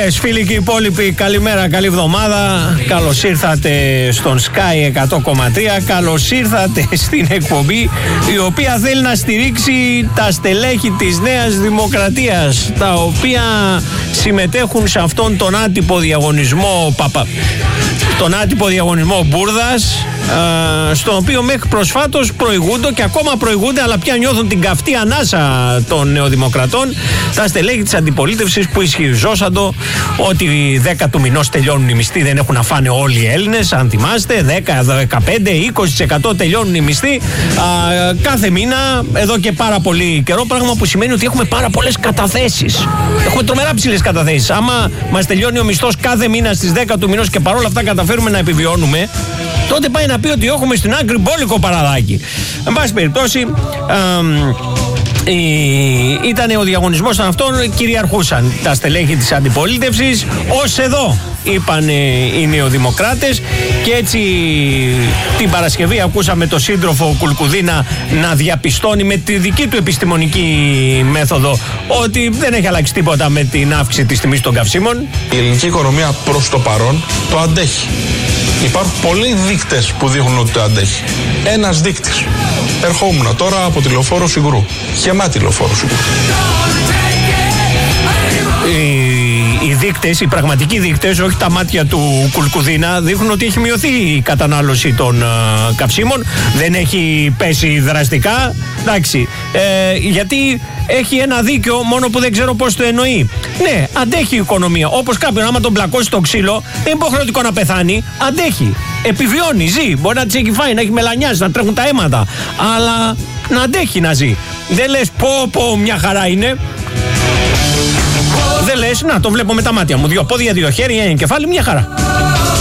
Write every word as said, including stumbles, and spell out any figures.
Φίλες, φίλοι και υπόλοιποι, καλημέρα, καλή εβδομάδα. Καλώς ήρθατε στον Sky εκατό κόμμα τρία. Καλώς ήρθατε στην εκπομπή η οποία θέλει να στηρίξει τα στελέχη της Νέας Δημοκρατίας, τα οποία συμμετέχουν σε αυτόν τον άτυπο διαγωνισμό παπα, τον άτυπο διαγωνισμό Μπούρδας, στον οποίο μέχρι προσφάτως προηγούνται και ακόμα προηγούνται, αλλά πια νιώθουν την καυτή ανάσα των νεοδημοκρατών, τα στελέχη της αντιπολίτευσης που ισχυριζόσαν το ότι δέκα του μηνός τελειώνουν οι μισθοί, δεν έχουν να φάνε όλοι οι Έλληνες. Αν θυμάστε, δέκα, δεκαπέντε, είκοσι τοις εκατό τελειώνουν οι μισθοί α, κάθε μήνα εδώ και πάρα πολύ καιρό. Πράγμα που σημαίνει ότι έχουμε πάρα πολλές καταθέσεις. Έχουμε τρομερά ψηλές καταθέσεις. Άμα μας τελειώνει ο μισθός κάθε μήνα στις δέκα του μηνός και παρόλα αυτά καταφέρουμε να επιβιώνουμε, τότε πάει να πει ότι έχουμε στην άκρη μπόλικο παραδάκι. Εν πάση περιπτώσει, ήταν ο διαγωνισμός αυτόν, κυριαρχούσαν τα στελέχη της αντιπολίτευσης ως εδώ, είπαν οι νεοδημοκράτες, και έτσι την Παρασκευή ακούσαμε το σύντροφο Κουλκουδίνα να διαπιστώνει με τη δική του επιστημονική μέθοδο ότι δεν έχει αλλάξει τίποτα με την αύξηση της τιμής των καυσίμων. Η ελληνική οικονομία προς το παρόν το αντέχει. Υπάρχουν πολλοί δείκτες που δείχνουν ότι το αντέχει. Ένας δείκτης. Ερχόμουν τώρα από τη λεωφόρο Σιγκρού. Γεμάτη λεωφόρο Σιγκρού. Οι, οι δείκτες, οι πραγματικοί δείκτες, όχι τα μάτια του Κουλκουδίνα, δείχνουν ότι έχει μειωθεί η κατανάλωση των uh, καυσίμων. Δεν έχει πέσει δραστικά. Εντάξει. Ε, γιατί έχει ένα δίκιο, μόνο που δεν ξέρω πώς το εννοεί. Ναι, αντέχει η οικονομία. Όπως κάποιον, άμα τον πλακώσει το ξύλο, δεν είναι υποχρεωτικό να πεθάνει. Αντέχει. Επιβιώνει, ζει. Μπορεί να της έχει φάει, να έχει μελανιάσει, να τρέχουν τα αίματα. Αλλά να αντέχει να ζει. Δεν λες πω πω μια χαρά είναι. Δεν λες, να το βλέπω με τα μάτια μου. Δύο πόδια, δύο χέρια, ένα κεφάλι, μια χαρά.